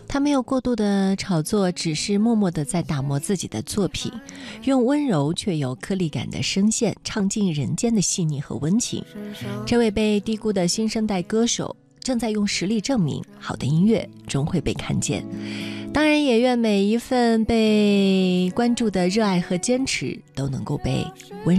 他没有过度的炒作，只是默默地在打磨自己的作品，用温柔却有颗粒感的声线唱尽人间的细腻和温情。这位被低估的新生代歌手正在用实力证明，好的音乐终会被看见。当然也愿每一份被关注的热爱和坚持都能够被温